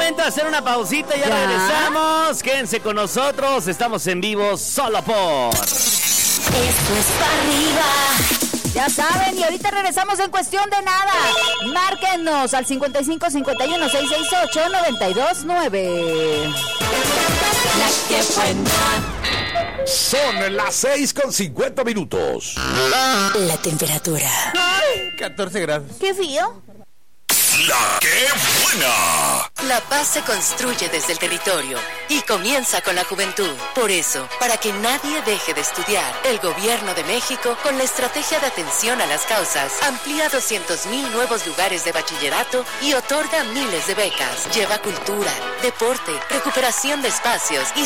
momento de hacer una pausita, ya regresamos. Quédense con nosotros, estamos en vivo solo por... Esto es para arriba. Ya saben, y ahorita regresamos en cuestión de nada. Márquenos al 55 51 668 929. La que buena. Son las 6:50. La temperatura. 14 grados. ¿Qué frío? La que buena. La paz se construye desde el territorio y comienza con la juventud. Por eso, para que nadie deje de estudiar, el Gobierno de México, con la estrategia de atención a las causas, amplía 200,000 nuevos lugares de bachillerato y otorga miles de becas. Lleva cultura, deporte, recuperación de espacios y